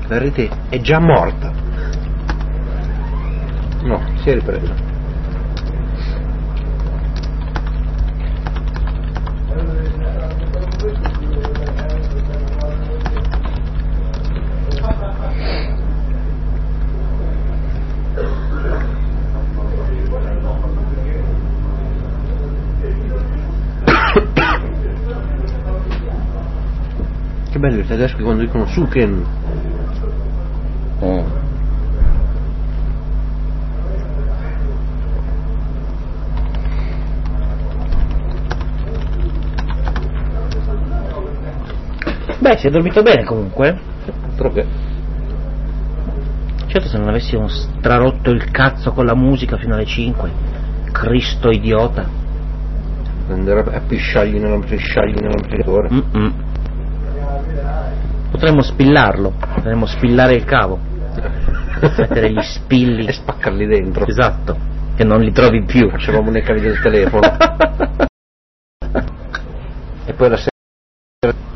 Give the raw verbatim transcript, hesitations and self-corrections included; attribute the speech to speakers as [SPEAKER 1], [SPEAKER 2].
[SPEAKER 1] La rete è già morta. No, si è ripresa. Che bello i tedeschi quando dicono Suken.
[SPEAKER 2] Oh. Beh, si è dormito bene comunque.
[SPEAKER 1] Perché?
[SPEAKER 2] Certo, se non avessimo strarotto il cazzo con la musica fino alle cinque. Cristo idiota.
[SPEAKER 1] Andare a pisciargli nell'amplificatore.
[SPEAKER 2] Mm-mm. Potremmo spillarlo, potremmo spillare il cavo, mettere gli spilli
[SPEAKER 1] e spaccarli dentro.
[SPEAKER 2] Esatto, che non li trovi più.
[SPEAKER 1] Facevamo nei cavi del telefono. E poi la sera